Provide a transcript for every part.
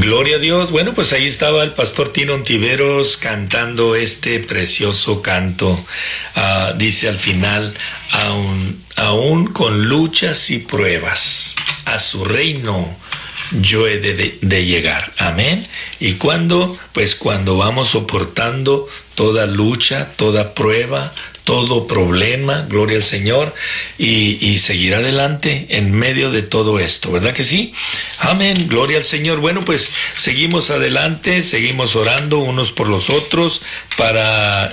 Gloria a Dios. Bueno, pues ahí estaba el pastor Tino Ontiveros cantando este precioso canto. Dice al final, aún con luchas y pruebas, a su reino yo he de llegar. Amén. Y cuando vamos soportando toda lucha, toda prueba, todo problema, gloria al Señor, y seguir adelante en medio de todo esto, ¿verdad que sí? Amén, gloria al Señor. Bueno, pues seguimos adelante, seguimos orando unos por los otros para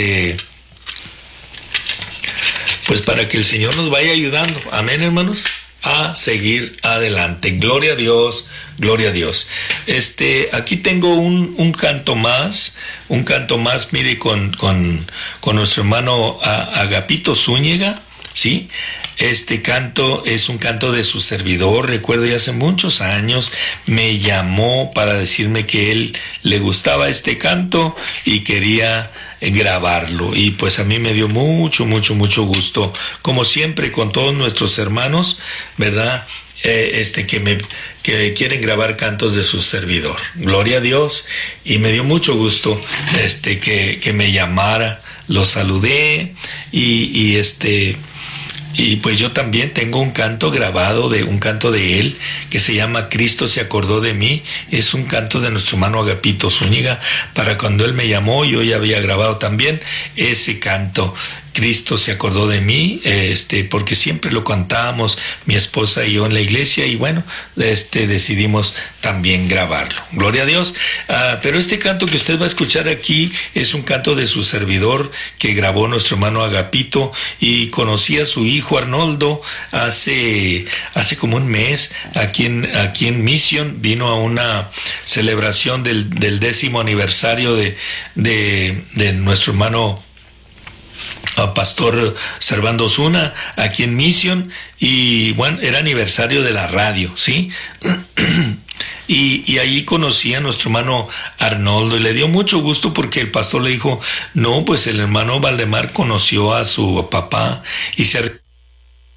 pues para que el Señor nos vaya ayudando. Amén, hermanos, a seguir adelante. Gloria a Dios, gloria a Dios. Aquí tengo un canto más, mire, con nuestro hermano Agapito Zúñiga, ¿sí? Este canto es un canto de su servidor. Recuerdo ya hace muchos años me llamó para decirme que él le gustaba este canto y quería grabarlo, y pues a mí me dio mucho gusto, como siempre con todos nuestros hermanos, ¿verdad? Que quieren grabar cantos de su servidor. Gloria a Dios. Y me dio mucho gusto que me llamara. Lo saludé y pues yo también tengo un canto grabado, un canto de él, que se llama Cristo se acordó de mí. Es un canto de nuestro hermano Agapito Zúñiga. Para cuando él me llamó, yo ya había grabado también ese canto. Cristo se acordó de mí, porque siempre lo cantábamos mi esposa y yo en la iglesia, y bueno, decidimos también grabarlo. Gloria a Dios. Pero este canto que usted va a escuchar aquí es un canto de su servidor que grabó nuestro hermano Agapito, y conocí a su hijo Arnoldo hace como un mes aquí en Mission. Vino a una celebración del 10º aniversario de nuestro hermano Pastor Servando Osuna aquí en Mission, y bueno, era aniversario de la radio, ¿sí? Y ahí conocí a nuestro hermano Arnoldo, y le dio mucho gusto porque el pastor le dijo, no, pues el hermano Valdemar conoció a su papá y se